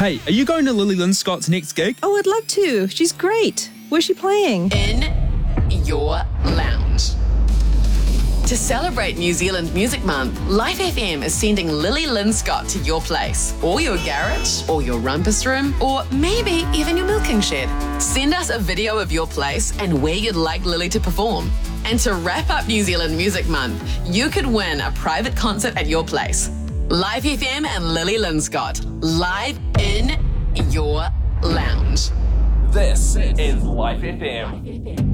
Hey, are you going to Lily Lynn Scott's next gig? Oh, I'd love to. She's great. Where's she playing? In your lounge. To celebrate New Zealand Music Month, Life FM is sending Lily Lynn Scott to your place, or your garage, or your rumpus room, or maybe even your milking shed. Send us a video of your place and where you'd like Lily to perform. And to wrap up New Zealand Music Month, you could win a private concert at your place. Life FM and Lily Lynn Scott, live in your lounge. This is Life FM.